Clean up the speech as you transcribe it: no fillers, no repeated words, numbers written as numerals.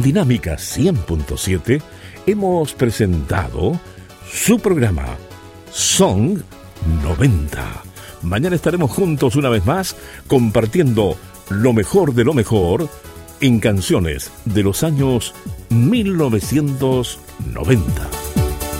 En Dinámica 100.7 hemos presentado su programa Song 90. Mañana estaremos juntos una vez más compartiendo lo mejor de lo mejor en canciones de los años 1990.